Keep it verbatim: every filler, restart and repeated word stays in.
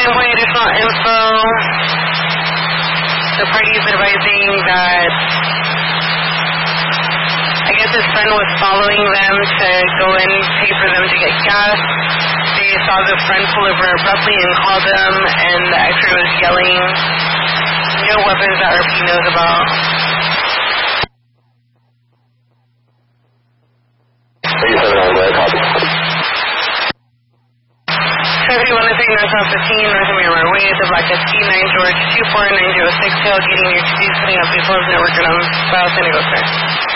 point additional info. The party is advising that I guess his friend was following them to go and pay for them to get gas. They saw the friend pull over abruptly and called them, and the X-ray was yelling, no weapons that R P knows about. seventy-one to three, North fifteen, North of Miramar Way, the Black S T nine George two four nine zero six, tailgating near Tuesday, setting up before network on South San Diego Square.